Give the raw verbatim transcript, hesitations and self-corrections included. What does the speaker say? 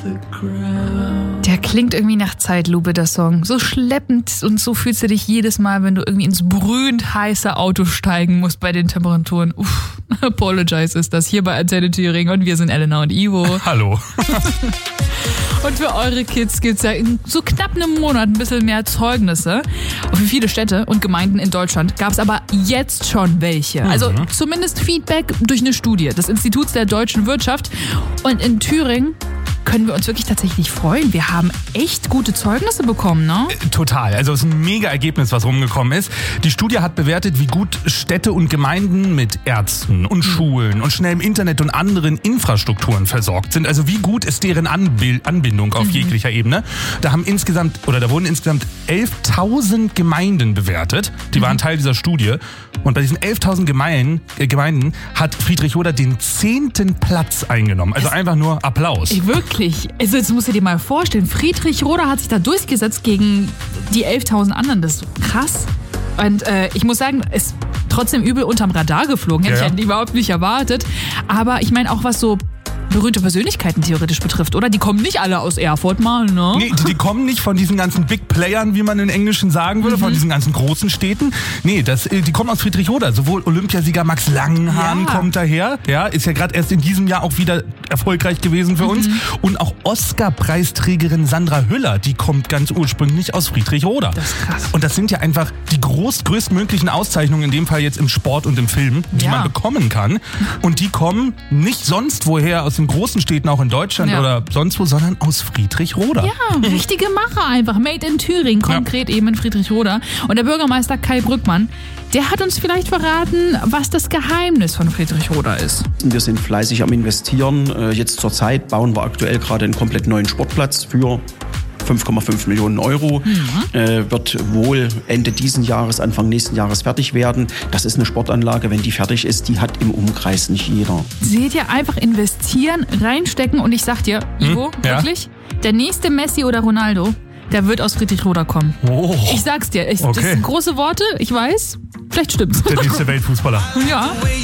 Der klingt irgendwie nach Zeitlupe, der Song. So schleppend und so fühlst du dich jedes Mal, wenn du irgendwie ins brühend heiße Auto steigen musst bei den Temperaturen. Uff, Apologize ist das hier bei Antenne Thüringen und wir sind Elena und Ivo. Hallo. Und für eure Kids gibt's ja in so knapp einem Monat ein bisschen mehr Zeugnisse. Und für viele Städte und Gemeinden in Deutschland gab es aber jetzt schon welche. Also Mhm. zumindest Feedback durch eine Studie des Instituts der deutschen Wirtschaft. Und in Thüringen können wir uns wirklich tatsächlich freuen. Wir haben echt gute Zeugnisse bekommen, ne? Total. Also es ist ein mega Ergebnis, was rumgekommen ist. Die Studie hat bewertet, wie gut Städte und Gemeinden mit Ärzten und Schulen und schnellem Internet und anderen Infrastrukturen versorgt sind. Also wie gut ist deren Anbil- Anbindung auf mhm. jeglicher Ebene. Da haben insgesamt, oder da wurden insgesamt elftausend Gemeinden bewertet. Die mhm. waren Teil dieser Studie. Und bei diesen elftausend Gemeinden, äh, Gemeinden hat Friedrich-Roda den zehnten Platz eingenommen. Also es einfach nur Applaus. Ey, wirklich. Also jetzt musst du dir mal vorstellen, Friedrich-Roda hat sich da durchgesetzt gegen die elftausend anderen. Das ist so krass. Und äh, ich muss sagen, es ist trotzdem übel unterm Radar geflogen. Hätte ja, ich ja. ja überhaupt nicht erwartet. Aber ich meine auch, was so berühmte Persönlichkeiten theoretisch betrifft, oder? Die kommen nicht alle aus Erfurt mal, ne? Nee, die, die kommen nicht von diesen ganzen Big Playern, wie man in Englischen sagen würde, mhm. von diesen ganzen großen Städten. Nee, das, die kommen aus Friedrich-Roda. Sowohl Olympiasieger Max Langenhahn ja. kommt daher. Ja, ist ja gerade erst in diesem Jahr auch wieder erfolgreich gewesen für mhm. uns. Und auch Oscar-Preisträgerin Sandra Hüller, die kommt ganz ursprünglich aus Friedrich-Roda. Das ist krass. Und das sind ja einfach die groß, größtmöglichen Auszeichnungen, in dem Fall jetzt im Sport und im Film, die ja. man bekommen kann. Und die kommen nicht sonst woher aus den großen Städten, auch in Deutschland ja. oder sonst wo, sondern aus Friedrich-Roda. Ja, richtige Macher einfach. Made in Thüringen, konkret ja. eben in Friedrich-Roda. Und der Bürgermeister Kai Brückmann, der hat uns vielleicht verraten, was das Geheimnis von Friedrich-Roda ist. Wir sind fleißig am Investieren. Jetzt zur Zeit bauen wir aktuell gerade einen komplett neuen Sportplatz für fünf Komma fünf Millionen Euro, mhm. äh, wird wohl Ende diesen Jahres, Anfang nächsten Jahres fertig werden. Das ist eine Sportanlage, wenn die fertig ist, die hat im Umkreis nicht jeder. Seht ihr, einfach investieren, reinstecken und ich sag dir, Ivo, hm? ja? wirklich, der nächste Messi oder Ronaldo, der wird aus Friedrich-Roda kommen. Oh. Ich sag's dir, ich, Okay. das sind große Worte, ich weiß, vielleicht stimmt's. Der nächste Weltfußballer. Ja.